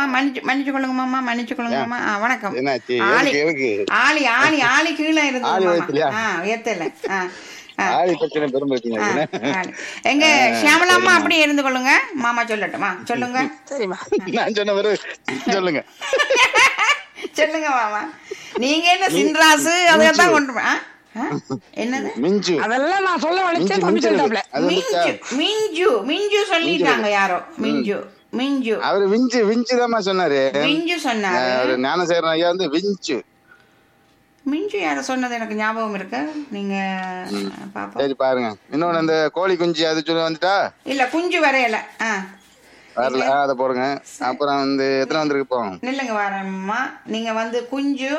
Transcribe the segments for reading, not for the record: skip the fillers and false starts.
மாமா, மன்னிச்சு கொள்ளுங்க மாமா, மன்னிச்சு கொள்ளுங்க மாமா. வணக்கம். என்னாச்சு? ஆளி எதுக்கு? ஆளி ஆளி ஆளி கீழே ஆளி இருந்தது வயித்துலயா? மாமா. ஏத்தல. ஆளி பிரச்சனை பெரும் பிரச்சனை இருக்குண்ணே. ஆளி. எங்க ஷியாமலாம்மா அப்படியே இருந்து கொள்ளுங்க மாமா. சொல்லட்டுமா? சொல்லுங்க. சரிம்மா. நான் சொன்ன பிறகு சொல்லுங்க. சொல்லுங்க மாமா. நீங்க என்ன சின்ராசு அதையத்தான் கொண்டு என்னது மிஞ்சு. அதெல்லாம் நான் சொல்ல வலிச்சேன் தம்பி சொல்லிட்டாப்ல. மிஞ்சு மிஞ்சு மிஞ்சு சொல்லிட்டாங்க யாரோ. மிஞ்சு மிஞ்சு அவரு விஞ்சு தாம்மா சொன்னாரு. மிஞ்சு சொன்னாரு. ஞானசேகரன் ஐயா வந்து விஞ்சு. மிஞ்சு யார சொன்னது எனக்கு ஞாபகம் இருக்கு. நீங்க பாப்பா. சரி பாருங்க. இன்னொன்னு அந்த கோழி குஞ்சு அது சொல்ல வந்துட்டா இல்ல குஞ்சு வரையல. வரல, அதை போடுங்க. அப்புறம் வந்து எத்தனை வந்திருக்கு இப்போ? நில்லுங்க வரம்மா. நீங்க வந்து குஞ்சு.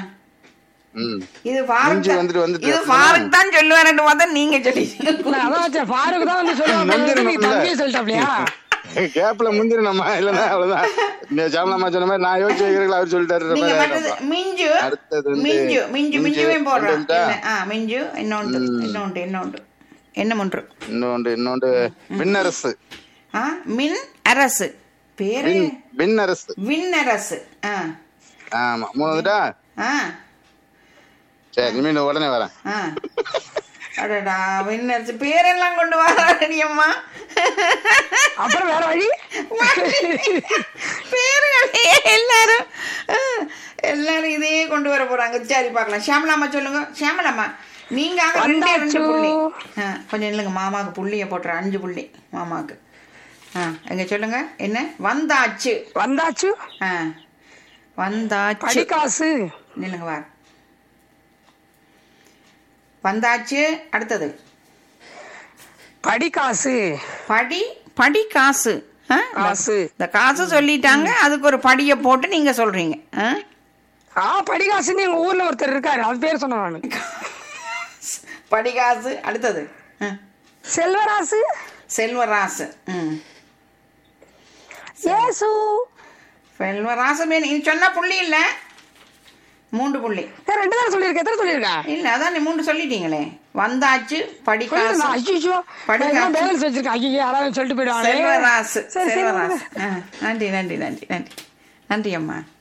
இது குஞ்சு வந்துட்டு இது ஃபாரூக் தான் சொல்லுவாருன்னு பார்த்தா நீங்க சொல்லிட்டீங்க. அதான் ஃபாரூக் தான் வந்து சொல்லுவாங்க. நீ தம்பியே சொல்லிட்டாப்லையா? கேப்ல முந்திரணுமா? இல்லன்னா அவ்வளவுதான். ஜாமலாமா சொன்ன மாதிரி நான் யோசிச்சு வைக்கிறீங்களா? அவர் சொல்லிட்டாரு. நீங்க மற்றது மிஞ்சு. மிஞ்சு மிஞ்சு மிஞ்சுவே போடுறோம். மிஞ்சு. இன்னொன்று இன்னொன்று விண்ணரசு. மின் அரசு பேரு விண்ணரசு. விண்ணரசு. ஆமா, மூணு வந்துட்டா? சரி, மீண்டும் உடனே வரேன். அடடா, விண்ணரசு பேரெல்லாம் கொண்டு வராடியம்மா. அப்புறம் வேற வழி பேருங்களே எல்லாரும் இதையே கொண்டு வர போறாங்க. சரி பார்க்கலாம். ஷியாமலாமா சொல்லுங்க. ஷியாமலாமா நீங்க ரெண்டு புள்ளி. கொஞ்சம் இல்லைங்க, மாமாவுக்கு புள்ளிய போட்டுற 5 புள்ளி மாமாவுக்கு. எங்க சொல்லுங்க. என்ன? வந்தாச்சு. வந்தாச்சு. வந்தாச்சு. படிக்காசு. இல்லைங்க வா. வந்தாச்சு. அடுத்தது படிக்காசு. படி காசு. காசு. இந்த காசு சொல்லிட்டாங்க, அதுக்கு ஒரு படிய போட்டு நீங்க சொல்றீங்க. படிகாசுன்னு எங்க ஊர்ல ஒருத்தர் இருக்காரு, அது பேர் சொன்ன நானு. படிகாசு. அடுத்தது செல்வராசு. செல்வராசு. ஏசு. செல்வராசு நீ சொன்னா புள்ளி இல்ல, 3 புள்ளி. 2 தான் சொல்லிருக்க. எத்தனை சொல்லிருக்கா? இல்ல அதான் நீ 3 சொல்லிட்டீங்களே. வந்தாச்சு. படிக்காசு. படிக்காசு பேலன்ஸ் வச்சிருக்கேன். ஐயோ யாராவது சொல்லிட்டு போயிடுவாங்க. செல்வராசு. செல்வராசு. நன்றி நன்றி நன்றி நன்றி நன்றி அம்மா.